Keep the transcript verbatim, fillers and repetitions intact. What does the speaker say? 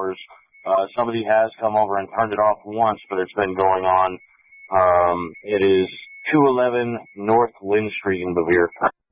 hours. Uh, somebody has come over and turned it off once, but it's been going on. Um, it is two eleven North Lynn Street in Bevier.